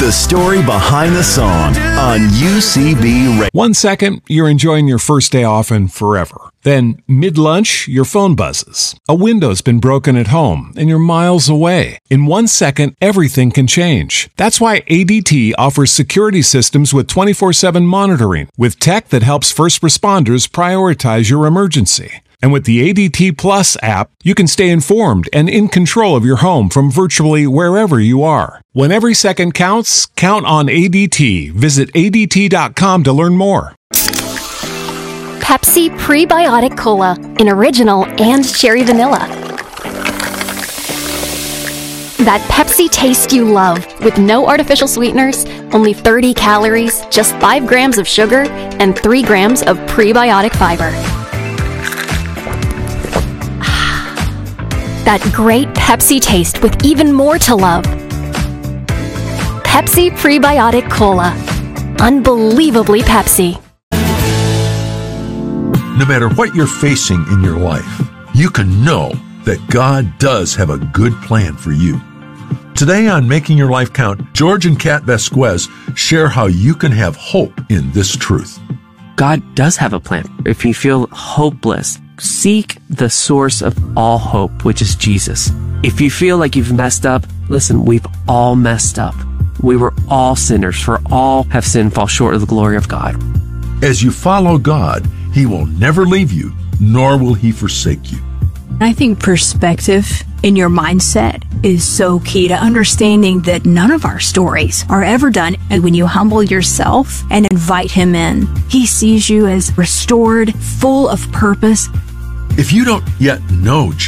The story behind the song on UCB Radio. 1 second, you're enjoying your first day off and forever. Then, mid-lunch, your phone buzzes. A window's been broken at home, and you're miles away. In 1 second, everything can change. That's why ADT offers security systems with 24/7 monitoring, with tech that helps first responders prioritize your emergency. And with the ADT Plus app, you can stay informed and in control of your home from virtually wherever you are. When every second counts, count on ADT. Visit ADT.com to learn more. Pepsi Prebiotic Cola in original and cherry vanilla. That Pepsi taste you love with no artificial sweeteners, only 30 calories, just 5 grams of sugar, and 3 grams of prebiotic fiber. That great Pepsi taste with even more to love. Pepsi Prebiotic Cola. Unbelievably Pepsi. No matter what you're facing in your life, you can know that God does have a good plan for you. Today on Making Your Life Count, George and Kat Vasquez share how you can have hope in this truth. God does have a plan. If you feel hopeless, seek the source of all hope, which is Jesus. If you feel like you've messed up, listen, we've all messed up. We were all sinners, for all have sinned and fall short of the glory of God. As you follow God, He will never leave you, nor will He forsake you. I think perspective in your mindset is so key to understanding that none of our stories are ever done. And when you humble yourself and invite Him in, He sees you as restored, full of purpose. If you don't yet know